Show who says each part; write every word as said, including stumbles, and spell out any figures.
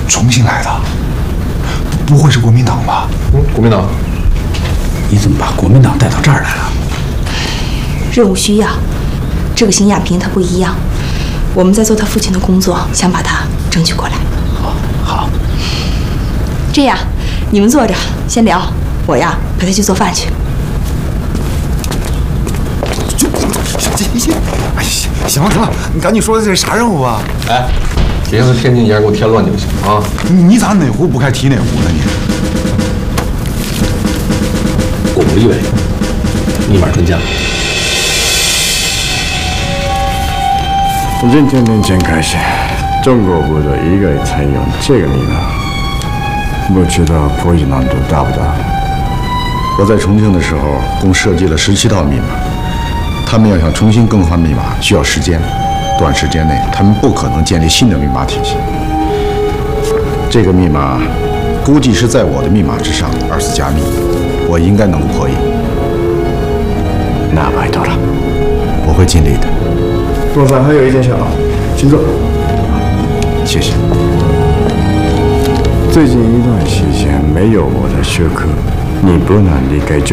Speaker 1: 重新来的，不会是国民党吧？
Speaker 2: 嗯，国民党。
Speaker 3: 你怎么把国民党带到这儿来了？
Speaker 4: 任务需要，这个邢亚平他不一样，我们在做他父亲的工作，想把他争取过来。
Speaker 3: 好，好。
Speaker 4: 这样，你们坐着先聊，我呀陪他去做饭去。
Speaker 1: 就行行，哎，行行了行了，你赶紧说这是啥任务啊？
Speaker 2: 哎，别和天津爷给我添乱就行啊！
Speaker 1: 你你咋哪壶不开提哪壶呢你？
Speaker 3: 巩立伟，密码专家。
Speaker 5: 从今天前开始，中国部队一概采用这个密码。不知道破译难度大不大？我在重庆的时候，共设计了十七套密码。他们要想重新更换密码，需要时间。短时间内，他们不可能建立新的密码体系。这个密码估计是在我的密码之上，二次加密，我应该能够破译。那拜托了，我会尽力的。
Speaker 6: 董事长还有一件小，请坐。
Speaker 5: 谢谢。最近一段时间没有我的许可，你不能离开中